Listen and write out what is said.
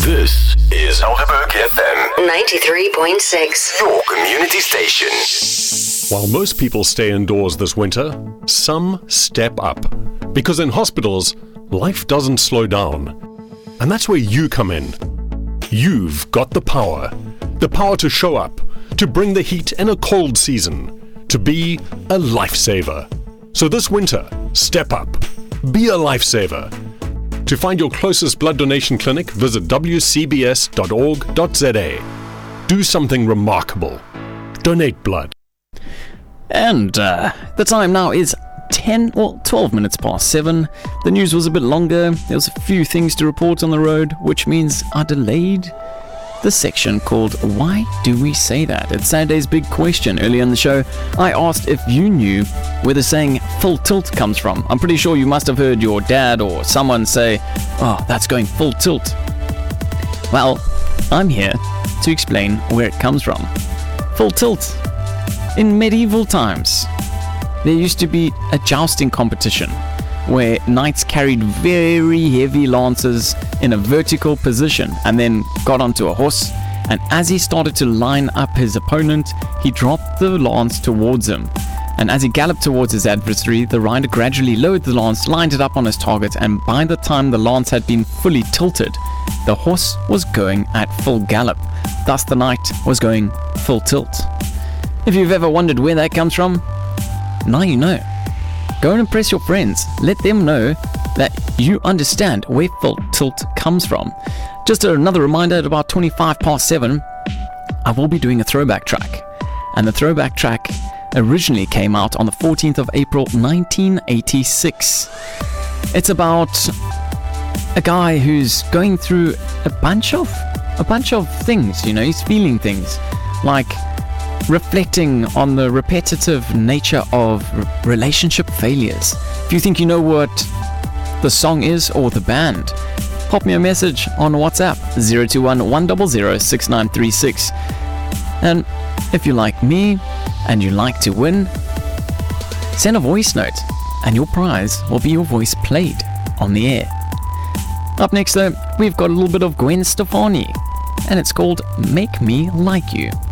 This is Helderberg FM 93.6, your community station. While most people stay indoors this winter, some step up. Because in hospitals, life doesn't slow down. And that's where you come in. You've got the power to show up, to bring the heat in a cold season, to be a lifesaver. So this winter, step up. Be a lifesaver. To find your closest blood donation clinic, visit wcbs.org.za. Do something remarkable. Donate blood. And the time now is 12 minutes past 7. The news was a bit longer. There was a few things to report on the road, which means I delayed the section called Why Do We Say That? It's Saturday's Big Question. Earlier in the show, I asked if you knew where the saying full tilt comes from. I'm pretty sure you must have heard your dad or someone say, "Oh, that's going full tilt." Well, I'm here to explain where it comes from. Full tilt. In medieval times, there used to be a jousting competition where knights carried very heavy lances in a vertical position and then got onto a horse, and as he started to line up his opponent, he dropped the lance towards him. And as he galloped towards his adversary, the rider gradually lowered the lance, lined it up on his target, and by the time the lance had been fully tilted, the horse was going at full gallop. Thus the knight was going full tilt. If you've ever wondered where that comes from, now you know. Go and impress your friends. Let them know that you understand where full tilt comes from. Just another reminder, at about 25 past 7, I will be doing a throwback track. And the throwback track originally came out on the 14th of April 1986. It's about a guy who's going through a bunch of things, you know, he's feeling things like reflecting on the repetitive nature of relationship failures. If you think you know what the song is or the band, pop me a message on WhatsApp 021 100 6936. And if you like me and you like to win, send a voice note and your prize will be your voice played on the air. Up next though, we've got a little bit of Gwen Stefani and it's called Make Me Like You.